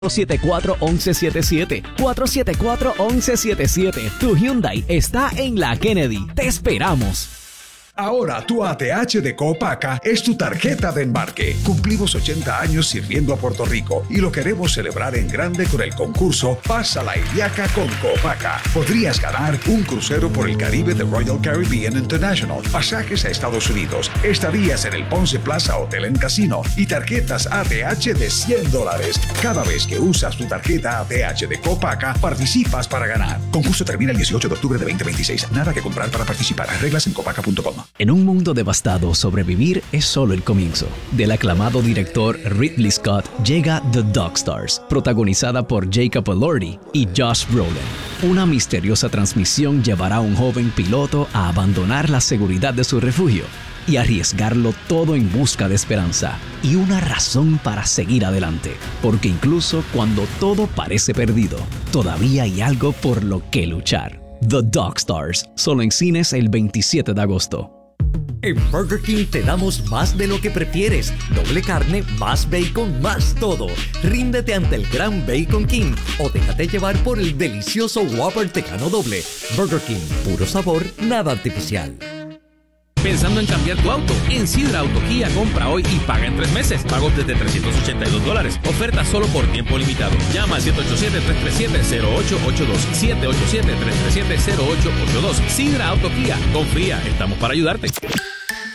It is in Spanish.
474-1177. 474-1177. Tu Hyundai está en la Kennedy. ¡Te esperamos! Ahora tu ATH de Copaca es tu tarjeta de embarque. Cumplimos 80 años sirviendo a Puerto Rico y lo queremos celebrar en grande con el concurso Pasa la Iliaca con Copaca. Podrías ganar un crucero por el Caribe de Royal Caribbean International, pasajes a Estados Unidos, estadías en el Ponce Plaza Hotel and Casino y tarjetas ATH de $100. Cada vez que usas tu tarjeta ATH de Copaca, participas para ganar. Concurso termina el 18 de octubre de 2026. Nada que comprar para participar. Reglas en copaca.com. En un mundo devastado, sobrevivir es solo el comienzo. Del aclamado director Ridley Scott llega The Dogstars, protagonizada por Jacob Elordi y Josh Brolin. Una misteriosa transmisión llevará a un joven piloto a abandonar la seguridad de su refugio y arriesgarlo todo en busca de esperanza y una razón para seguir adelante. Porque incluso cuando todo parece perdido, todavía hay algo por lo que luchar. The Dogstars, solo en cines el 27 de agosto. En Burger King te damos más de lo que prefieres. Doble carne, más bacon, más todo. Ríndete ante el gran Bacon King o déjate llevar por el delicioso Whopper Tecano Doble. Burger King, puro sabor, nada artificial. Pensando en cambiar tu auto, en Sidra Autoquía compra hoy y paga en 3 meses. Pagos desde $382. Oferta solo por tiempo limitado. Llama al 787-337-0882. 787-337-0882. Sidra Autoquía. Confía, estamos para ayudarte.